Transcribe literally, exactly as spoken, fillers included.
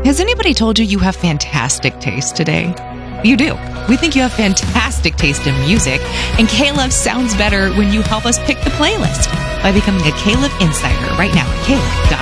Has anybody told you you have fantastic taste today? You do. We think you have fantastic taste in music, and K-Love sounds better when you help us pick the playlist by becoming a K-Love Insider right now at K Love dot